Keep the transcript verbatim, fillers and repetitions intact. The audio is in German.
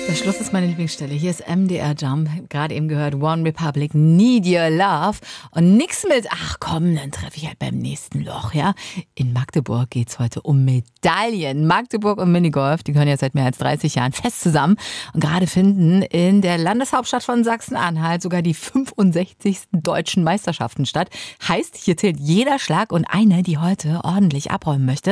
Der Schluss ist meine Lieblingsstelle. Hier ist M D R Jump. Gerade eben gehört One Republic, Need Your Love. Und nix mit, ach komm, dann treffe ich halt beim nächsten Loch, ja. In Magdeburg geht's heute um Medaillen. Magdeburg und Minigolf, die gehören ja seit mehr als dreißig Jahren fest zusammen. Und gerade finden in der Landeshauptstadt von Sachsen-Anhalt sogar die fünfundsechzigsten deutschen Meisterschaften statt. Heißt, hier zählt jeder Schlag und eine, die heute ordentlich abräumen möchte,